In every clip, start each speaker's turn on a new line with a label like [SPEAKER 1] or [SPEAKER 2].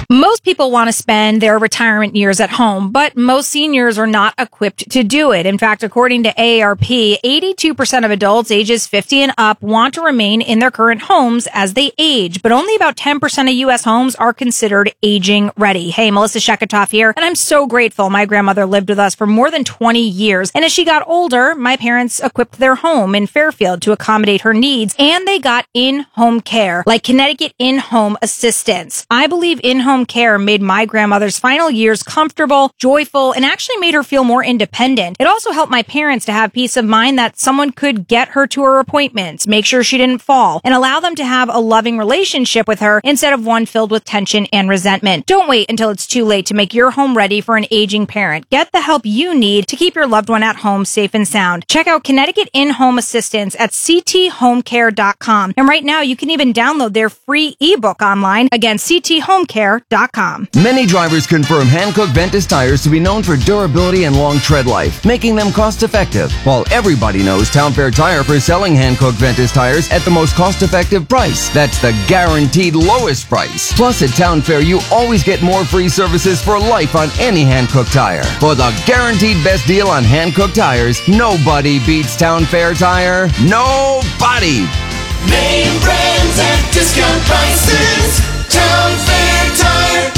[SPEAKER 1] Most people want to spend their retirement years at home, but most seniors are not equipped to do it. In fact, according to AARP, 82% of adults ages 50 and up want to remain in their current homes as they age, but only about 10% of U.S. homes are considered aging ready. Hey, Melissa Sheketoff here, and I'm so grateful my grandmother lived with us for more than 20 years. And as she got older, my parents equipped their home in Fairfield to accommodate her needs, and they got in-home care, like Connecticut In-Home Assistance. I believe in-home care made my grandmother's final years comfortable, joyful, and actually made her feel more independent. It also helped my parents to have peace of mind that someone could get her to her appointments, make sure she didn't fall, and allow them to have a loving relationship with her instead of one filled with tension and resentment. Don't wait until it's too late to make your home ready for an aging parent. Get the help you need to keep your loved one at home safe and sound. Check out Connecticut In-Home Assistance at cthomecare.com. And right now, you can even download their free ebook online. Again, cthomecare.com.
[SPEAKER 2] Many drivers confirm Hankook Ventus tires to be known for durability and long tread life, making them cost-effective. While everybody knows Town Fair Tire for selling Hankook Ventus tires at the most cost-effective price. That's the guaranteed lowest price. Plus, at Town Fair, you always get more free services for life on any Hankook tire. For the guaranteed best deal on Hankook tires, nobody beats Town Fair Tire. Nobody!
[SPEAKER 3] Name brands at discount prices. Town Fair Tire.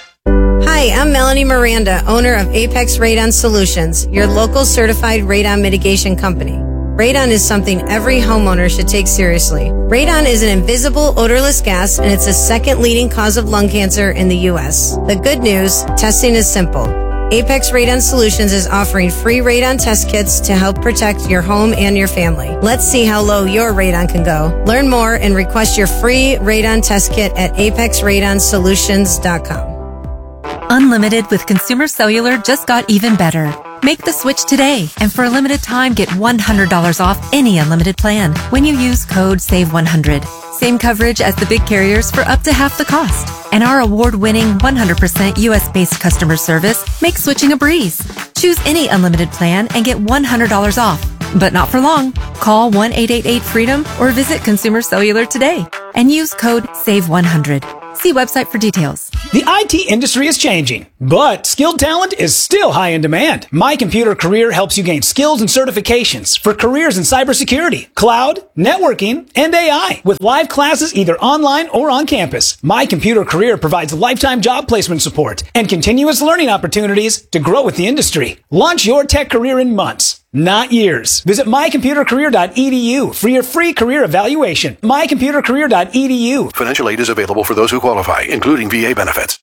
[SPEAKER 4] Hi, I'm Melanie Miranda, owner of Apex Radon Solutions, your local certified radon mitigation company. Radon is something every homeowner should take seriously. Radon is an invisible, odorless gas, and it's the second leading cause of lung cancer in the U.S. The good news, testing is simple. Apex Radon Solutions is offering free radon test kits to help protect your home and your family. Let's see how low your radon can go. Learn more and request your free radon test kit at apexradonsolutions.com.
[SPEAKER 5] Unlimited with Consumer Cellular just got even better. Make the switch today, and for a limited time, get $100 off any unlimited plan when you use code SAVE100. Same coverage as the big carriers for up to half the cost. And our award-winning 100% U.S.-based customer service makes switching a breeze. Choose any unlimited plan and get $100 off. But not for long. Call 1-888-FREEDOM or visit Consumer Cellular today and use code SAVE100. See website for details.
[SPEAKER 6] The IT industry is changing, but skilled talent is still high in demand. My Computer Career helps you gain skills and certifications for careers in cybersecurity, cloud, networking, and AI with live classes either online or on campus. My Computer Career provides lifetime job placement support and continuous learning opportunities to grow with the industry. Launch your tech career in months, not years. Visit mycomputercareer.edu for your free career evaluation. mycomputercareer.edu.
[SPEAKER 7] Financial aid is available for those who qualify, including VA benefits.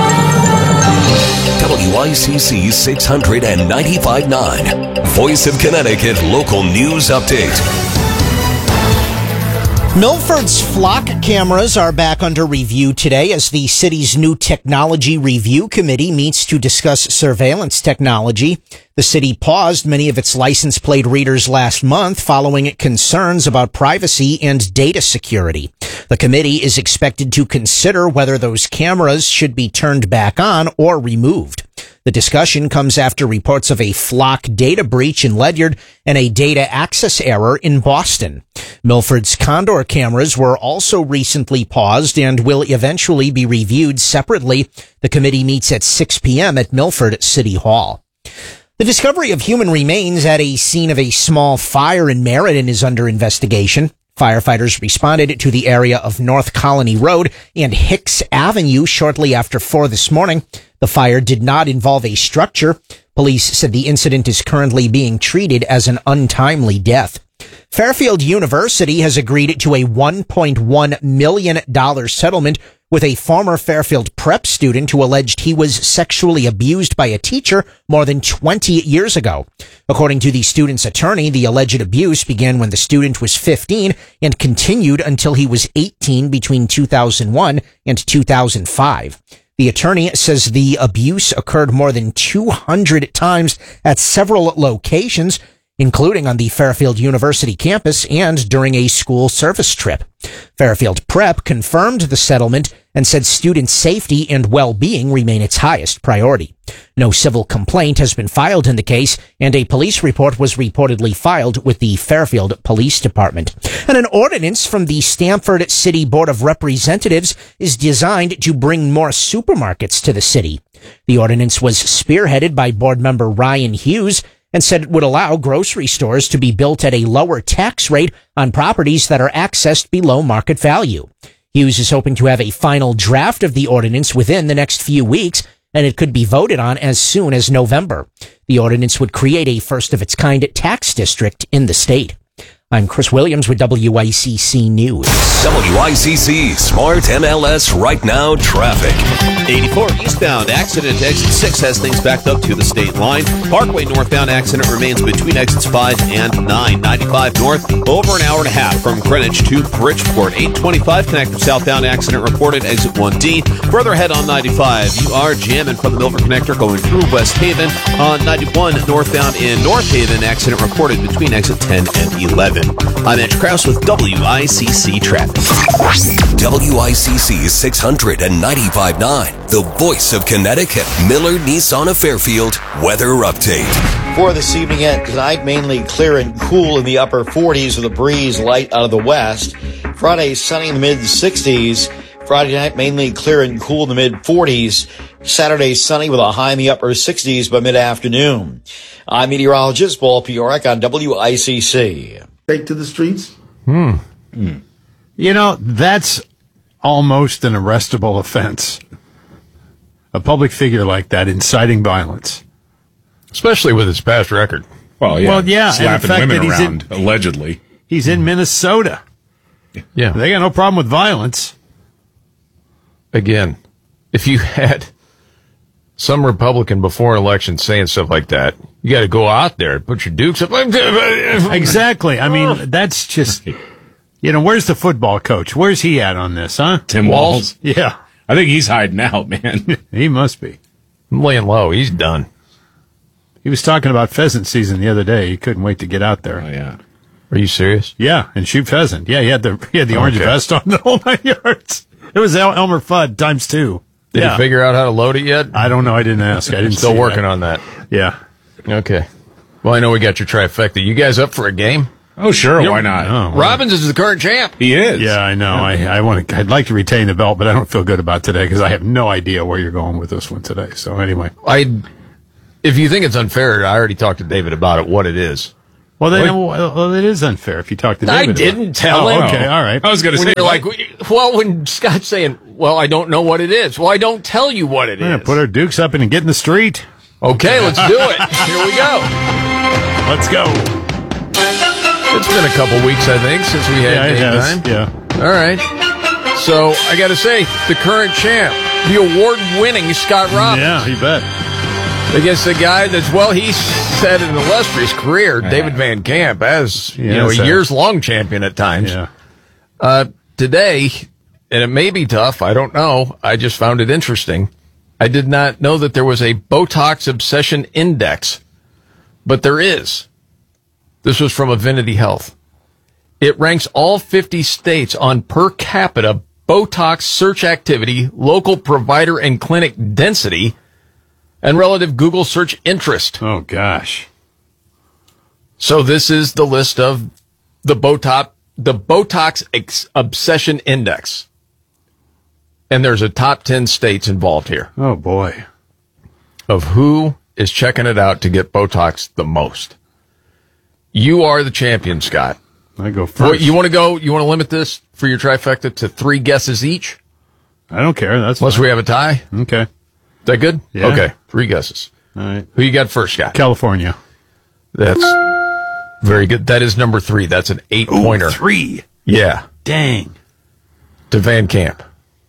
[SPEAKER 8] WICC 695.9, Voice of Connecticut Local News Update.
[SPEAKER 9] Milford's flock cameras are back under review today as the city's new technology review committee meets to discuss surveillance technology. The city paused many of its license plate readers last month following concerns about privacy and data security. The committee is expected to consider whether those cameras should be turned back on or removed. The discussion comes after reports of a flock data breach in Ledyard and a data access error in Boston. Milford's Condor cameras were also recently paused and will eventually be reviewed separately. The committee meets at 6 p.m. at Milford City Hall. The discovery of human remains at a scene of a small fire in Meriden is under investigation. Firefighters responded to the area of North Colony Road and Hicks Avenue shortly after 4 this morning. The fire did not involve a structure. Police said the incident is currently being treated as an untimely death. Fairfield University has agreed to a $1.1 million settlement with a former Fairfield prep student who alleged he was sexually abused by a teacher more than 20 years ago. According to the student's attorney, the alleged abuse began when the student was 15 and continued until he was 18 between 2001 and 2005. The attorney says the abuse occurred more than 200 times at several locations. including on the Fairfield University campus and during a school service trip. Fairfield Prep confirmed the settlement and said student safety and well-being remain its highest priority. No civil complaint has been filed in the case, and a police report was reportedly filed with the Fairfield Police Department. And an ordinance from the Stamford City Board of Representatives is designed to bring more supermarkets to the city. The ordinance was spearheaded by board member Ryan Hughes and said it would allow grocery stores to be built at a lower tax rate on properties that are accessed below market value. Hughes is hoping to have a final draft of the ordinance within the next few weeks, and it could be voted on as soon as November. The ordinance would create a first-of-its-kind tax district in the state. I'm Chris Williams with WICC News.
[SPEAKER 8] WICC Smart MLS Right Now Traffic.
[SPEAKER 10] 84 eastbound accident at exit 6 has things backed up to the state line. Parkway northbound accident remains between exits 5 and 9. 95 north, over an hour and a half from Greenwich to Bridgeport. 825 connector southbound accident reported exit 1D. Further ahead on 95, you are jamming from the Milford connector going through West Haven. On 91 northbound in North Haven, accident reported between exit 10 and 11. I'm Edge Krause with WICC Traffic.
[SPEAKER 8] WICC 695.9, the voice of Connecticut. Miller Nissan of Fairfield weather update.
[SPEAKER 11] For this evening and tonight, mainly clear and cool in the upper 40s with a breeze light out of the west. Friday, sunny in the mid-60s. Friday night, mainly clear and cool in the mid-40s. Saturday, sunny with a high in the upper 60s by mid-afternoon. I'm meteorologist Paul Piorek on WICC.
[SPEAKER 12] Take to the streets? You know, that's almost an arrestable offense. A public figure like that inciting violence.
[SPEAKER 13] Especially with his past record.
[SPEAKER 14] Well, yeah.
[SPEAKER 12] Well, yeah.
[SPEAKER 14] Slapping
[SPEAKER 12] and the fact
[SPEAKER 14] women
[SPEAKER 12] that
[SPEAKER 14] around, allegedly.
[SPEAKER 12] He's in Minnesota.
[SPEAKER 13] Yeah.
[SPEAKER 12] They got no problem with violence.
[SPEAKER 13] Again, if you had some Republican before an election saying stuff like that, you got to go out there and put your dukes up.
[SPEAKER 12] Exactly. I mean, that's just, where's the football coach? Where's he at on this, huh?
[SPEAKER 14] Tim Walz?
[SPEAKER 12] Yeah.
[SPEAKER 14] I think he's hiding out, man.
[SPEAKER 12] He must be.
[SPEAKER 13] I'm laying low. He's done.
[SPEAKER 12] He was talking about pheasant season the other day. He couldn't wait to get out there.
[SPEAKER 14] Oh, yeah.
[SPEAKER 13] Are you serious?
[SPEAKER 12] Yeah, and shoot pheasant. Yeah, he had the orange vest on the whole 9 yards. It was Elmer Fudd times 2.
[SPEAKER 13] Did you figure out how to load it yet?
[SPEAKER 12] I don't know. I didn't ask. I didn't.
[SPEAKER 13] Still working on that.
[SPEAKER 12] Yeah.
[SPEAKER 13] Okay. Well, I know we got your trifecta. You guys up for a game?
[SPEAKER 14] Oh, sure. Why not?
[SPEAKER 12] Oh,
[SPEAKER 13] Robbins is the current champ.
[SPEAKER 14] He is.
[SPEAKER 12] Yeah, I know. I'd like to retain the belt, but I don't feel good about today because I have no idea where you're going with this one today. So anyway,
[SPEAKER 13] if you think it's unfair, I already talked to David about it. What it is.
[SPEAKER 12] Well, it is unfair if you talk to David.
[SPEAKER 13] I didn't tell him.
[SPEAKER 12] Okay, all right.
[SPEAKER 14] I was going to say,
[SPEAKER 13] when Scott's saying, well, I don't know what it is. Well, I don't tell you what it is.
[SPEAKER 12] Put our dukes up and get in the street.
[SPEAKER 13] Okay, let's do it. Here we go.
[SPEAKER 12] Let's go.
[SPEAKER 13] It's been a couple weeks, I think, since we had game time.
[SPEAKER 12] Yeah.
[SPEAKER 13] All right. So, I got to say, the current champ, the award-winning Scott Robbins.
[SPEAKER 12] Yeah, you bet.
[SPEAKER 13] Against a guy that's, he's had an illustrious career, David Van Camp, as a years-long champion at times.
[SPEAKER 12] Yeah.
[SPEAKER 13] Today, and it may be tough, I don't know, I just found it interesting. I did not know that there was a Botox Obsession Index, but there is. This was from Avinity Health. It ranks all 50 states on per capita Botox search activity, local provider and clinic density, and relative Google search interest.
[SPEAKER 12] Oh, gosh.
[SPEAKER 13] So this is the list of the Botox Obsession Index. And there's a top 10 states involved here.
[SPEAKER 12] Oh, boy.
[SPEAKER 13] Of who is checking it out to get Botox the most. You are the champion, Scott.
[SPEAKER 12] I go first.
[SPEAKER 13] You want to limit this for your trifecta to 3 guesses each?
[SPEAKER 12] I don't care. That's
[SPEAKER 13] Unless we have a tie?
[SPEAKER 12] Okay.
[SPEAKER 13] Is that good?
[SPEAKER 12] Yeah.
[SPEAKER 13] Okay, 3 guesses.
[SPEAKER 12] All right.
[SPEAKER 13] Who you got first, Scott?
[SPEAKER 12] California.
[SPEAKER 13] That's very good. That is number 3. That's an 8-pointer.
[SPEAKER 12] 3?
[SPEAKER 13] Yeah.
[SPEAKER 12] Dang.
[SPEAKER 13] To Van Camp.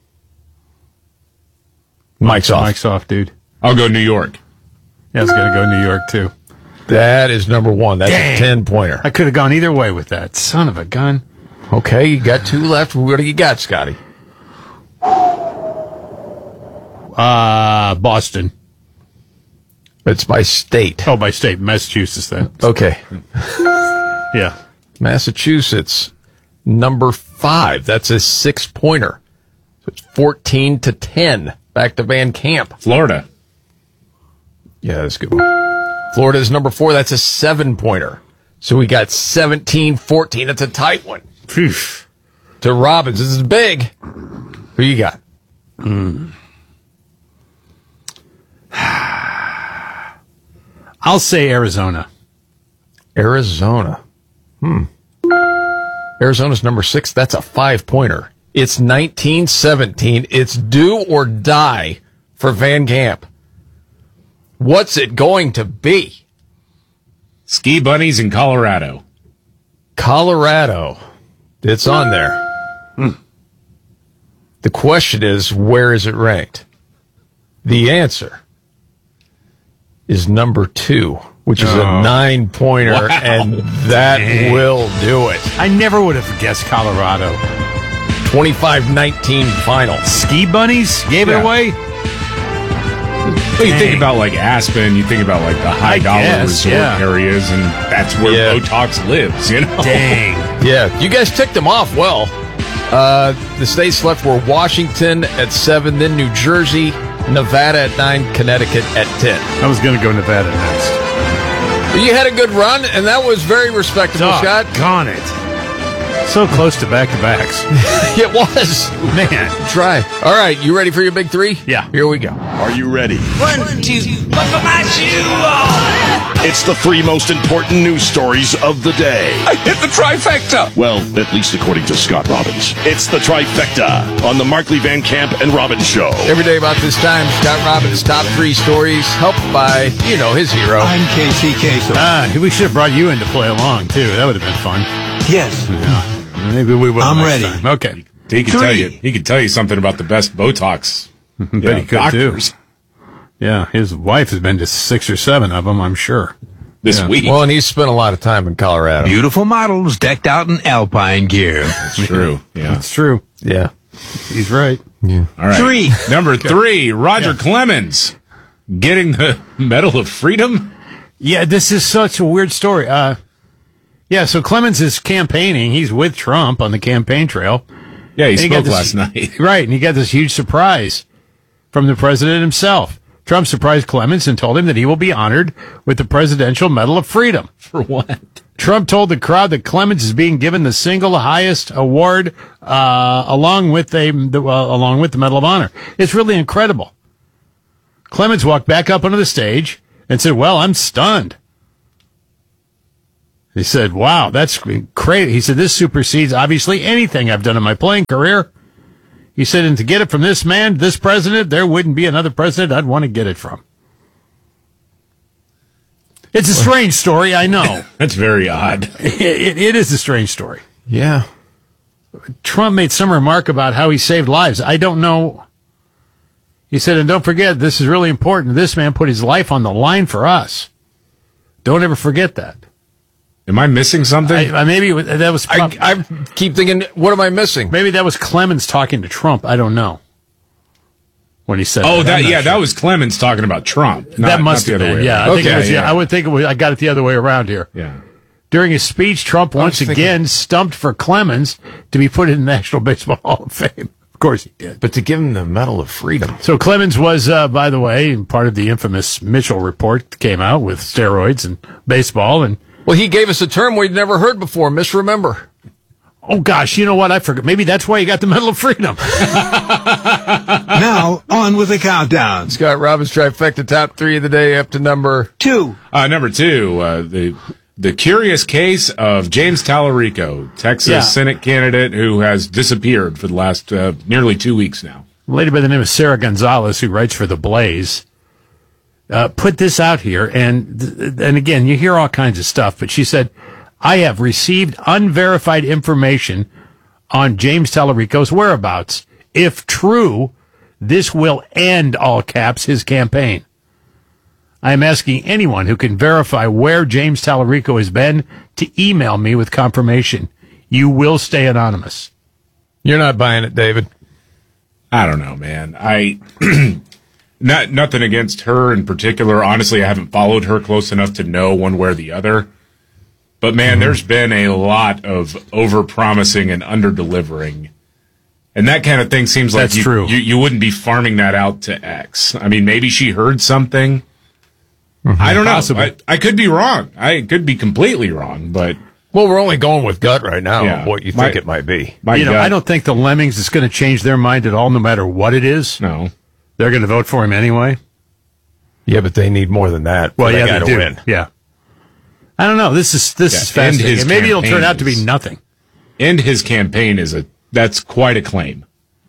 [SPEAKER 13] Mike's off.
[SPEAKER 12] Mike's off, dude.
[SPEAKER 14] I'll go New York.
[SPEAKER 12] Yeah, I was going to go New York, too.
[SPEAKER 13] That is number 1. That's a 10-pointer.
[SPEAKER 12] I could have gone either way with that. Son of a gun.
[SPEAKER 13] Okay, you got 2 left. What do you got, Scotty?
[SPEAKER 12] Boston.
[SPEAKER 13] It's by state.
[SPEAKER 12] Oh, by state. Massachusetts, then.
[SPEAKER 13] Okay.
[SPEAKER 12] Yeah.
[SPEAKER 13] Massachusetts, number 5. That's a 6-pointer. So it's 14-10. Back to Van Camp.
[SPEAKER 14] Florida.
[SPEAKER 13] Yeah, that's a good one. Florida is number 4. That's a 7-pointer. So we got 17-14. That's a tight one.
[SPEAKER 12] Phew.
[SPEAKER 13] To Robbins. This is big. Who you got?
[SPEAKER 12] I'll say Arizona.
[SPEAKER 13] Arizona. Arizona's number 6. That's a 5-pointer. It's 19-17. It's do or die for Van Camp. What's it going to be?
[SPEAKER 14] Ski bunnies in Colorado.
[SPEAKER 13] Colorado. It's on there. The question is, where is it ranked? The answer is number 2, which is a 9-pointer,
[SPEAKER 14] Wow.
[SPEAKER 13] and that will do it.
[SPEAKER 12] I never would have guessed Colorado.
[SPEAKER 13] 25-19 final.
[SPEAKER 12] Ski bunnies gave it away?
[SPEAKER 14] Well, you think about like Aspen, you think about like the high dollar resort areas, and that's where Botox lives, you know?
[SPEAKER 12] Dang.
[SPEAKER 13] Yeah, you guys ticked them off well. The states left were Washington at 7, then New Jersey, Nevada at 9, Connecticut at 10.
[SPEAKER 12] I was going to go Nevada next.
[SPEAKER 13] You had a good run, and that was very respectable, Scott.
[SPEAKER 12] Gone it. So close to back-to-backs.
[SPEAKER 13] It was.
[SPEAKER 12] Man.
[SPEAKER 13] Try. All right, you ready for your big 3?
[SPEAKER 12] Yeah.
[SPEAKER 13] Here we go.
[SPEAKER 3] Are you ready?
[SPEAKER 15] 1, 2, buckle my shoe on.
[SPEAKER 3] It's the 3 most important news stories of the day.
[SPEAKER 15] I hit the trifecta.
[SPEAKER 3] Well, at least according to Scott Robbins. It's the trifecta on the Markley, Van Camp, and Robbins Show.
[SPEAKER 13] Every day about this time, Scott Robbins' top 3 stories, helped by, his hero.
[SPEAKER 16] I'm Casey Kasem.
[SPEAKER 12] We should have brought you in to play along, too. That would have been fun.
[SPEAKER 16] Yes.
[SPEAKER 12] Yeah. Maybe we will.
[SPEAKER 16] I'm ready.
[SPEAKER 12] Time. Okay.
[SPEAKER 14] He could tell you something about the best Botox.
[SPEAKER 12] Bet he could,
[SPEAKER 14] doctors.
[SPEAKER 12] too. Yeah, his wife has been to 6 or 7 of them, I'm sure.
[SPEAKER 14] This week.
[SPEAKER 13] Well, and he's spent a lot of time in Colorado.
[SPEAKER 16] Beautiful models decked out in alpine gear.
[SPEAKER 14] That's true. Yeah.
[SPEAKER 12] That's true.
[SPEAKER 13] Yeah.
[SPEAKER 12] He's right.
[SPEAKER 13] Yeah.
[SPEAKER 14] All right.
[SPEAKER 16] 3.
[SPEAKER 14] Number 3, Roger Clemens getting the Medal of Freedom.
[SPEAKER 12] Yeah, this is such a weird story. So Clemens is campaigning. He's with Trump on the campaign trail.
[SPEAKER 14] Yeah, he spoke
[SPEAKER 12] got
[SPEAKER 14] last night.
[SPEAKER 12] Right, and he got this huge surprise from the president himself. Trump surprised Clemens and told him that he will be honored with the Presidential Medal of Freedom.
[SPEAKER 14] For what?
[SPEAKER 12] Trump told the crowd that Clemens is being given the single highest award, along with the Medal of Honor. It's really incredible. Clemens walked back up onto the stage and said, "Well, I'm stunned." He said, "Wow, that's great." He said, "This supersedes obviously anything I've done in my playing career." He said, "And to get it from this man, this president, there wouldn't be another president I'd want to get it from." It's a strange story, I know.
[SPEAKER 14] That's very odd.
[SPEAKER 12] It is a strange story.
[SPEAKER 13] Yeah.
[SPEAKER 12] Trump made some remark about how he saved lives. I don't know. He said, "And don't forget, this is really important. This man put his life on the line for us. Don't ever forget that."
[SPEAKER 14] Am I missing something?
[SPEAKER 12] Maybe that was.
[SPEAKER 13] I keep thinking, what am I missing?
[SPEAKER 12] Maybe that was Clemens talking to Trump. I don't know. When he said,
[SPEAKER 14] that was Clemens talking about Trump.
[SPEAKER 12] That must have been. Yeah, I think it was. Yeah, I would think it was. I got it the other way around here.
[SPEAKER 14] Yeah.
[SPEAKER 12] During his speech, Trump once again stumped for Clemens to be put in the National Baseball Hall of Fame. Of course he did.
[SPEAKER 13] But to give him the Medal of Freedom.
[SPEAKER 12] So Clemens was, by the way, part of the infamous Mitchell report that came out with steroids and baseball. And
[SPEAKER 13] well, he gave us a term we'd never heard before, misremember.
[SPEAKER 12] Oh, gosh, you know what? I forgot. Maybe that's why he got the Medal of Freedom.
[SPEAKER 16] Now, on with the countdown.
[SPEAKER 13] Scott Robbins trifecta, top 3 of the day, up to number
[SPEAKER 16] 2.
[SPEAKER 14] Number 2, the curious case of James Tallarico, Texas Senate candidate who has disappeared for the last nearly 2 weeks now.
[SPEAKER 12] A lady by the name of Sarah Gonzalez, who writes for The Blaze, put this out here. And again, you hear all kinds of stuff, but she said, "I have received unverified information on James Tallarico's whereabouts. If true, this will end," all caps, "his campaign. I am asking anyone who can verify where James Tallarico has been to email me with confirmation. You will stay anonymous."
[SPEAKER 13] You're not buying it, David.
[SPEAKER 14] I don't know, man. Nothing against her in particular. Honestly, I haven't followed her close enough to know one way or the other. But man, there's been a lot of over-promising and under-delivering. And that kind of thing seems like you wouldn't be farming that out to X. I mean, maybe she heard something. I don't know. I could be wrong. I could be completely wrong, but...
[SPEAKER 13] Well, we're only going with gut right now, what you think it might be.
[SPEAKER 12] I don't think the Lemmings is going to change their mind at all, no matter what it is.
[SPEAKER 14] No.
[SPEAKER 12] They're going to vote for him anyway.
[SPEAKER 13] Yeah, but they need more than that.
[SPEAKER 12] Well, yeah,
[SPEAKER 13] they
[SPEAKER 12] do.
[SPEAKER 13] Win.
[SPEAKER 12] Yeah. I don't know. This is fascinating. And maybe it'll turn out to be nothing.
[SPEAKER 14] And his campaign that's quite a claim.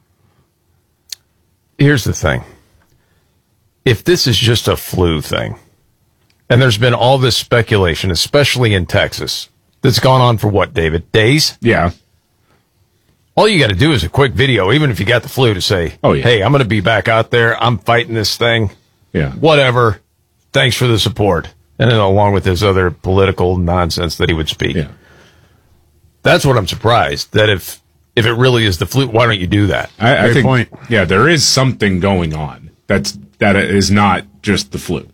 [SPEAKER 13] Here's the thing. If this is just a flu thing, and there's been all this speculation, especially in Texas, that's gone on for what, David? Days?
[SPEAKER 14] Yeah.
[SPEAKER 13] All you got to do is a quick video, even if you got the flu, to say, hey, I'm going to be back out there. I'm fighting this thing.
[SPEAKER 14] Yeah.
[SPEAKER 13] Whatever. Thanks for the support. And then along with his other political nonsense that he would speak.
[SPEAKER 14] Yeah.
[SPEAKER 13] That's what I'm surprised, that if it really is the flu, why don't you do that?
[SPEAKER 14] I think, yeah, there is something going on that is not just the flu.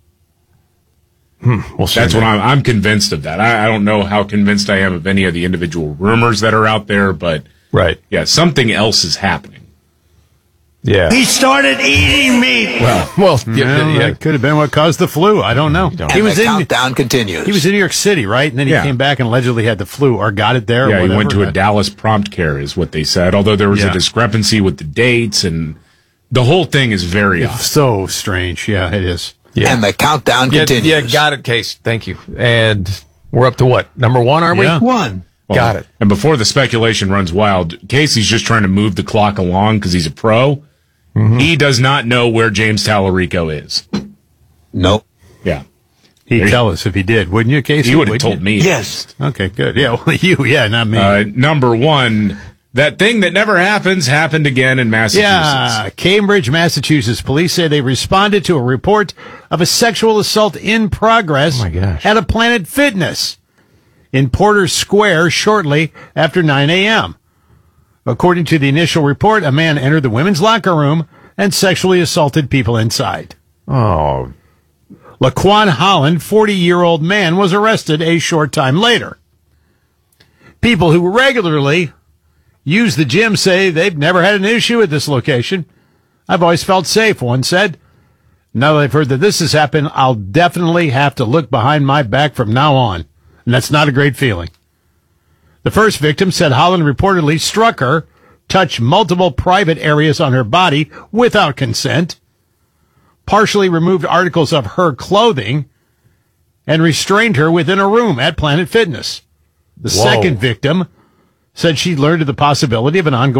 [SPEAKER 13] We'll see.
[SPEAKER 14] That's what I'm convinced of that. I don't know how convinced I am of any of the individual rumors that are out there, but yeah, something else is happening.
[SPEAKER 13] Yeah.
[SPEAKER 16] He started eating meat.
[SPEAKER 12] That could have been what caused the flu. I don't know.
[SPEAKER 16] And the countdown continues.
[SPEAKER 12] He was in New York City, right? And then he came back and allegedly had the flu or got it there.
[SPEAKER 14] Yeah, he went to a Dallas prompt care is what they said, although there was a discrepancy with the dates, and the whole thing is very odd.
[SPEAKER 12] So strange. Yeah, it is.
[SPEAKER 13] Yeah.
[SPEAKER 16] And the countdown continues.
[SPEAKER 13] Yeah, got it, Case. Thank you. And we're up to what? Number 1, are we?
[SPEAKER 12] Yeah.
[SPEAKER 16] 1.
[SPEAKER 14] Well,
[SPEAKER 13] got it.
[SPEAKER 14] And before the speculation runs wild, Casey's just trying to move the clock along because he's a pro. He does not know where James Tallarico is.
[SPEAKER 16] Nope.
[SPEAKER 14] Yeah.
[SPEAKER 12] He'd tell us if he did, wouldn't you, Casey?
[SPEAKER 14] He would have told me.
[SPEAKER 16] Yes.
[SPEAKER 12] Okay, good. Yeah, well, not me.
[SPEAKER 14] Number 1, that thing that never happened again in Massachusetts.
[SPEAKER 12] Yeah, Cambridge, Massachusetts. Police say they responded to a report of a sexual assault in progress at a Planet Fitness in Porter Square shortly after 9 a.m. According to the initial report, a man entered the women's locker room and sexually assaulted people inside.
[SPEAKER 13] Oh.
[SPEAKER 12] Laquan Holland, 40-year-old man, was arrested a short time later. People who regularly use the gym say they've never had an issue at this location. I've always felt safe, one said. Now that I've heard that this has happened, I'll definitely have to look behind my back from now on. And that's not a great feeling. The first victim said Holland reportedly struck her, touched multiple private areas on her body without consent, partially removed articles of her clothing, and restrained her within a room at Planet Fitness. The second victim said she learned of the possibility of an ongoing